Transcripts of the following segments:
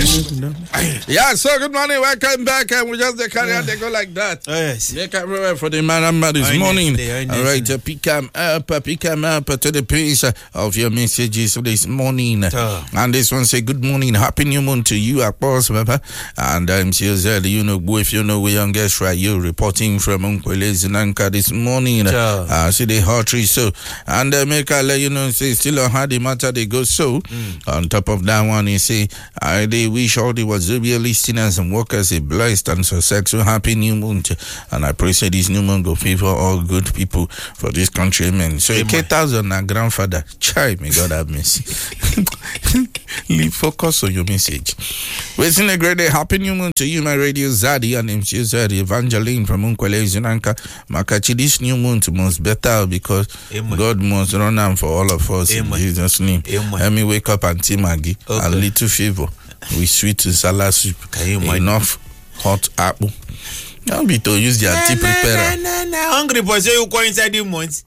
Yeah, so good morning, welcome back, and we just carry on, they go like that. Yes. They can't remember for the man this morning. All right, pick them up to the pace of your messages this morning. And this one say, good morning, happy new moon to you, Akpos, and I'm sure you know, if you know, we young guest right, you reporting from Unkwele Zinanka this morning. See the hot tree, so, and make I let you know, say, still on how the matter they go so. On top of that one, you say, they wish all the Wazobia listeners and workers a blessed and successful happy new moon. And I pray say this new moon go favor all good people for this country, amen. So a K-1000 and grandfather, chai, may God have mercy. Leave focus on your message. Wishing a great day, happy new moon to you, my radio Zadi, and I'm Zadi Evangeline from Unkwele Zinanka. Makachi, this new moon must better because God must run on for all of us in Jesus' name. Let me wake up and tea Maggie, a little favor with sweet salad soup, enough hot apple. Don't be to use their tea preparer. Hungry boy, so you go inside the month.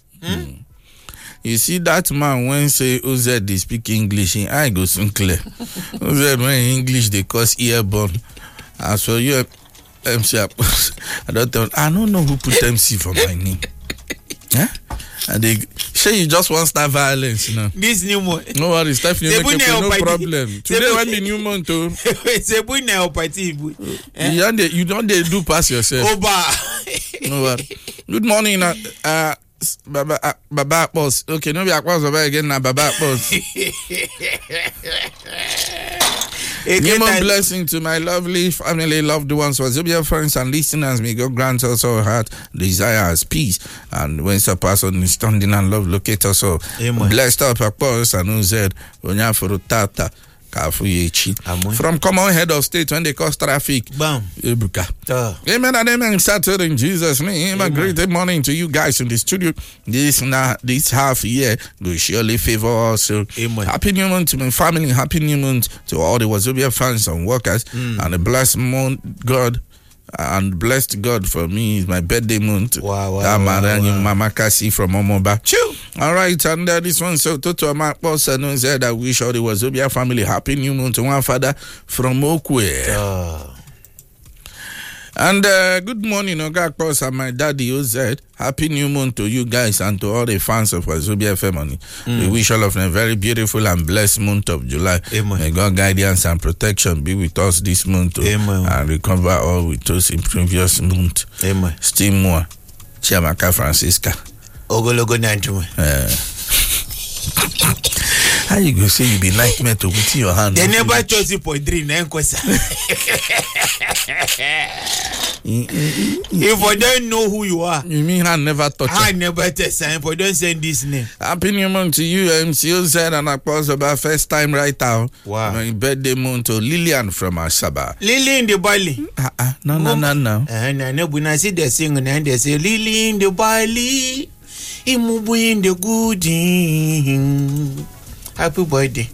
You see that man when say OZ they speak English, in I go soon clear. OZ when English they cause earborn. As for you, MC, I don't know who put MC for my name. Yeah? And they say you just want start violence, you know. This new moon. No worries, Stephanie, no problem. Today when the new month too. You don't do pass yourself. No worries. Good morning, Baba boss. Okay, no be Akwas Baba again now, Baba boss. Give a blessing to my lovely family, loved ones, Wazobia friends and listeners. May God grant us all heart desires, peace, and when surpass understanding and love, locate us all. Blessed up, Akwas and Uzed, Onya Furutata. From common head of state when they cause traffic. Amen and amen. Started in Jesus' name. A great morning to you guys in the studio. This half year will surely favor us. Happy new month to my family. Happy new month to all the Wazobia fans and workers. And a blessed month, God. And blessed God for me is my birthday month. Wow. Mama Kasi from Omoba. All right, and this one, so Toto Mark Paulson said I wish all the Wazobia family happy new month to one father from Okwe. And good morning, Oga Cross and my daddy OZ. Happy new month to you guys and to all the fans of Wazobia family. We wish all of them a very beautiful and blessed month of July. May God guidance and protection be with us this month and recover all with us in previous month. Still more. Chiamaka Francisca. Ogologo Nantu. How you go say you be nightmare to put your hand? They never chose you for dream, If I don't know who you are, you mean I never touch I never test if I don't send this name. Happy new month to you, MCO said, and I pause about first time right now. Wow. My birthday month to Lillian from Asaba. Lily in the Bali. No. And I know when I see the singing and they say Lily in the Bali. Imubu in the good. Happy birthday.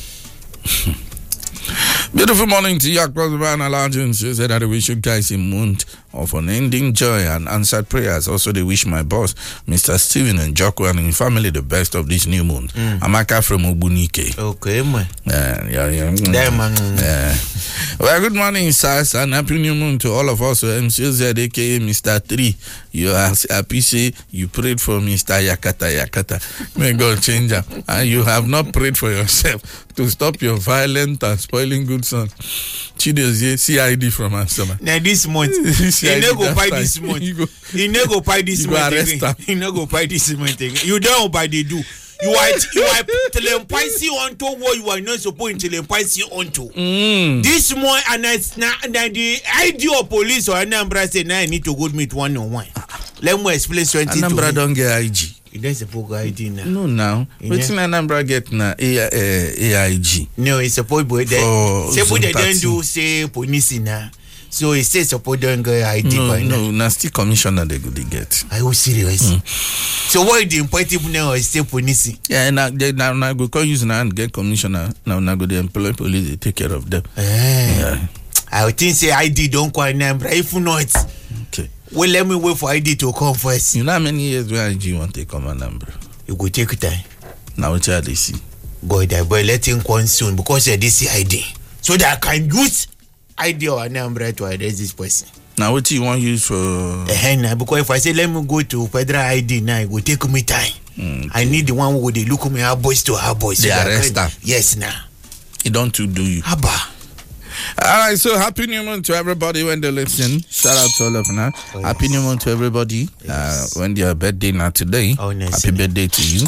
Beautiful morning to you, Akpos Alliance. She said that I wish you guys a month of unending joy and answered prayers. Also, they wish my boss, Mr. Steven and Joko and his family the best of this new month. Amaka from Obunike. Okay, man. Yeah. Man. Well, good morning, sirs, and happy new month to all of us. MCZ, aka Mr. 3. You are happy, say you prayed for Mr. Yakata. May God change her. And you have not prayed for yourself to stop your violent and spoiling good son. Chidozie, CID from Asama. Now this month, he never go buy this month. He never go buy this month. He never go buy this month. You don't buy they do. You are telling Paisi onto what you are not supposed to tell Paisi onto. This month, and the idea of police or Anambra say, now I need to go meet 1-on-1. Let me explain something. Anambra don't get IG. You don't suppose ID now. No, now. What's in Anambra get na AIG? No, it's supposed to be there. Suppose they don't do say police now. So it says support don't go ID. No, nasty commissioner they go get. Are you serious? So what is the important now is say police? Yeah, now go call use now and get commissioner. Now go the employ police they take care of them. Yeah. I think say ID don't quite number. If not, okay. Well, let me wait for ID to come first. You know how many years where IG want to come a number? You go take time. Now what they see? Boy, let him come soon because this ID. so that I can use idea or number to address this person. Now, what do you want to use for? Because if I say, let me go to federal ID now, it will take me time. I need the one who they look me our boys to our boys. They arrest them. Yes, now. You don't do you. Abba. All right, so happy new moon to everybody when they listen. Shout out to all of you now. Oh, happy new moon to everybody when their birthday now today. Oh, nice. Happy birthday to you.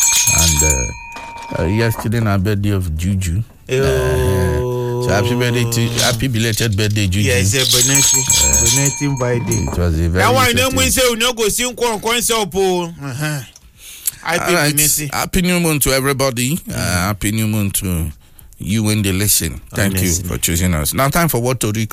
And yesterday our birthday of Juju. So happy belated birthday, Juju. Yes, Bonneting birthday. It was a very. Now I know when say we no go see happy new moon to everybody. Happy new moon to you when they listen. Thank you for choosing us. Now time for What to Rico.